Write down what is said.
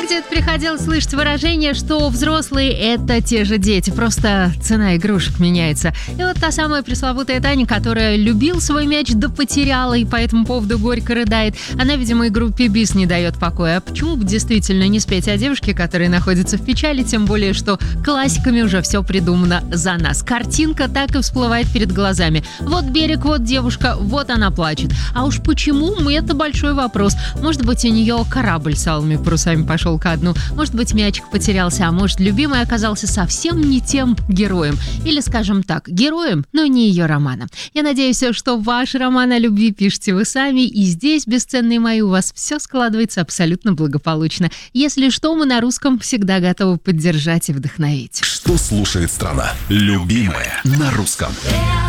где-то приходилось слышать выражение, что взрослые — это те же дети, просто цена игрушек меняется. И вот та самая пресловутая Таня, которая любил свой мяч, да потеряла, и по этому поводу горько рыдает, она, видимо, и группе БИС не дает покоя. А почему бы действительно не спеть о девушке, которая находится в печали, тем более, что классиками уже все придумано за нас. Картинка так и всплывает перед глазами. Вот берег, вот девушка, вот она плачет. А уж почему, это большой вопрос. Может быть, у нее корабль с алыми парусами пошел ко дну, может быть, мячик потерялся, а может, любимый оказался совсем не тем героем. Или, скажем так, героем, но не ее романа. Я надеюсь, что ваш роман о любви пишете вы сами, и здесь, бесценные мои, у вас все складывается абсолютно благополучно. Если что, мы на русском всегда готовы поддержать и вдохновить. Что слушает страна? Любимая на русском.